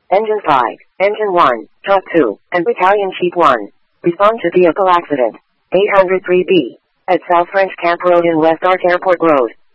Engine 5, Engine 1, Truck 2, and Battalion Chief 1. Respond to vehicle accident. 803B. At South French Camp Road in West Arch Airport Road.